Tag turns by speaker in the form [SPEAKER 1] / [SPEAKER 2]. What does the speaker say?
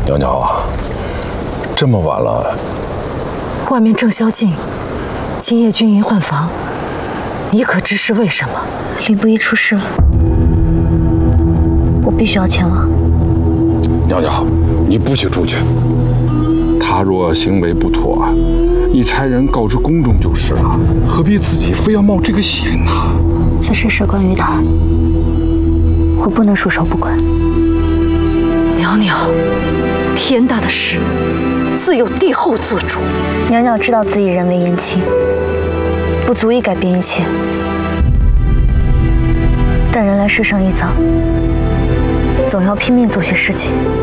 [SPEAKER 1] 袅袅，这么晚了，
[SPEAKER 2] 外面正宵禁，今夜军营换防，你可知是为什么？
[SPEAKER 3] 李不疑出事了，我必须要前往。
[SPEAKER 1] 袅袅，你不许出去。他若行为不妥，一差人告知宫中就是了，何必自己非要冒这个险呢？
[SPEAKER 3] 此事事关于他，我不能束手不管。
[SPEAKER 2] 袅袅，天大的事，自有帝后做主。
[SPEAKER 3] 袅袅知道自己人微言轻，不足以改变一切，但人来世上一遭，总要拼命做些事情。